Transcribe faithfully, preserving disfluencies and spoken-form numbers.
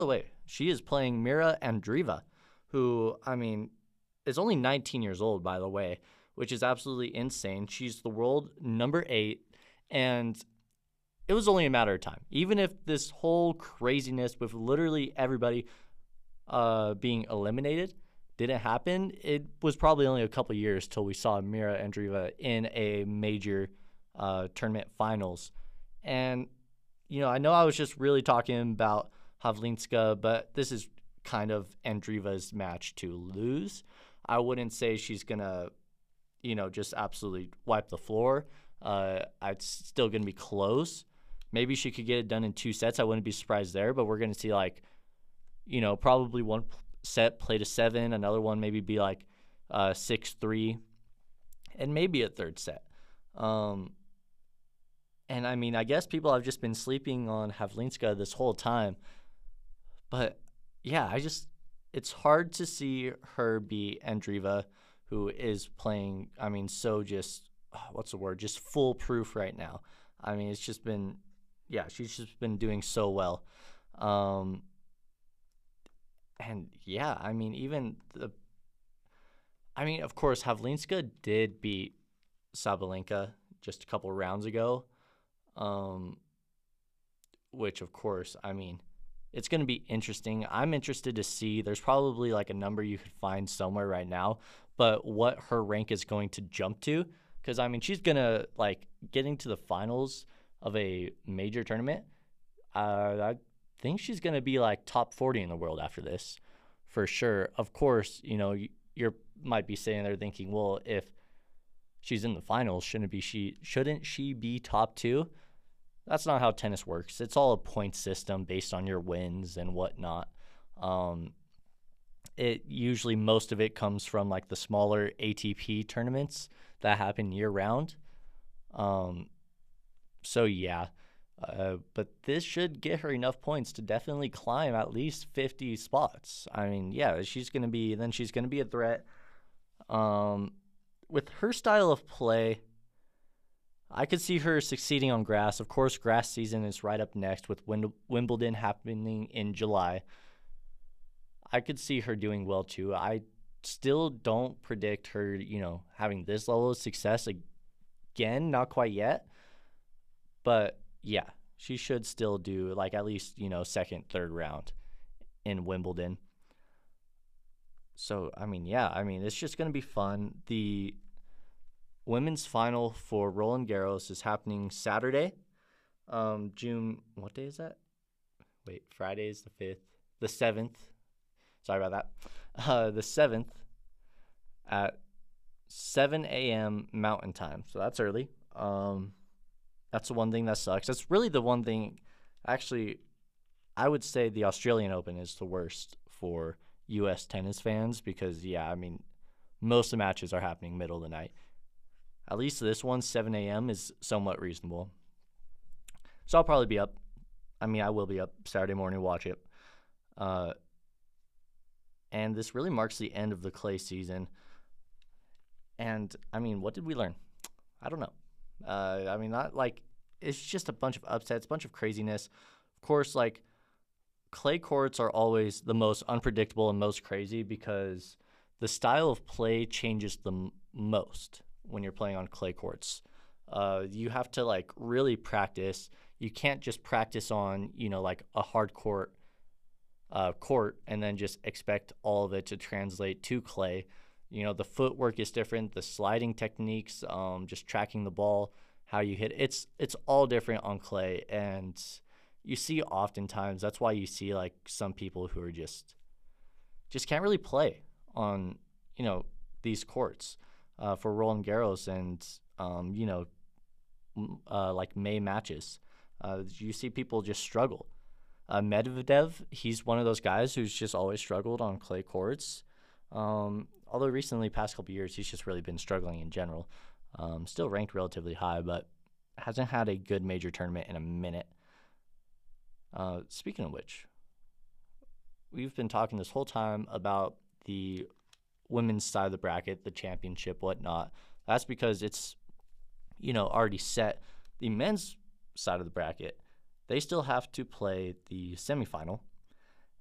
the way, she is playing Mira Andreeva, who, I mean, is only nineteen years old, by the way, which is absolutely insane. She's the world number eight, and it was only a matter of time. Even if this whole craziness with literally everybody uh, being eliminated didn't happen, it was probably only a couple years till we saw Mira Andreeva in a major uh, tournament finals. And, you know, I know I was just really talking about Havlinska, but this is kind of Andreeva's match to lose. I wouldn't say she's going to, you know, just absolutely wipe the floor. Uh, it's still going to be close. Maybe she could get it done in two sets. I wouldn't be surprised there, but we're going to see, like, you know, probably one set play to seven, another one maybe be like uh, six three, and maybe a third set. Um, and, I mean, I guess people have just been sleeping on Havlinska this whole time. But, yeah, I just – it's hard to see her be Andreeva, who is playing, I mean, so just – what's the word? Just foolproof right now. I mean, it's just been – yeah, she's just been doing so well. Um, and, yeah, I mean, even the – I mean, of course, Havlinska did beat Sabalenka just a couple rounds ago, um, which, of course, I mean, it's going to be interesting. I'm interested to see. There's probably, like, a number you could find somewhere right now, but what her rank is going to jump to. Because, I mean, she's going to, like, getting to the finals – of a major tournament, uh, I think she's going to be like top forty in the world after this, for sure. Of course, you know, you you're, might be sitting there thinking, well, if she's in the finals, shouldn't be she shouldn't she be top two? That's not how tennis works. It's all a point system based on your wins and whatnot. Um, it usually most of it comes from like the smaller A T P tournaments that happen year round. Um, So, yeah, uh, but this should get her enough points to definitely climb at least fifty spots. I mean, yeah, she's going to be – then she's going to be a threat. Um, with her style of play, I could see her succeeding on grass. Of course, grass season is right up next with Wim- Wimbledon happening in July. I could see her doing well, too. I still don't predict her, you know, having this level of success again, not quite yet. But, yeah, she should still do, like, at least, you know, second, third round in Wimbledon. So, I mean, yeah, I mean, it's just going to be fun. The women's final for Roland Garros is happening Saturday, um, June, what day is that? Wait, Friday is the fifth. The seventh. Sorry about that. Uh, the seventh at seven a.m. Mountain Time. So that's early. Um... That's the one thing that sucks. That's really the one thing. Actually, I would say the Australian Open is the worst for U S tennis fans because, yeah, I mean, most of the matches are happening middle of the night. At least this one, seven a.m., is somewhat reasonable. So I'll probably be up. I mean, I will be up Saturday morning, watch it. Uh, and this really marks the end of the clay season. And, I mean, what did we learn? I don't know. Uh, I mean, not like it's just a bunch of upsets, a bunch of craziness. Of course, like clay courts are always the most unpredictable and most crazy because the style of play changes the m- most when you're playing on clay courts. Uh, you have to like really practice. You can't just practice on, you know, like a hard court, uh, court and then just expect all of it to translate to clay. You know, the footwork is different, the sliding techniques, um, just tracking the ball, how you hit. It's it's all different on clay, and you see oftentimes, that's why you see, like, some people who are just just can't really play on, you know, these courts uh, for Roland Garros and, um, you know, uh, like May matches. Uh, you see people just struggle. Uh, Medvedev, he's one of those guys who's just always struggled on clay courts. Um, although recently, past couple years, he's just really been struggling in general. Um, still ranked relatively high, but hasn't had a good major tournament in a minute. Uh, speaking of which, we've been talking this whole time about the women's side of the bracket, the championship, whatnot. That's because it's, you know, already set. The men's side of the bracket, they still have to play the semifinal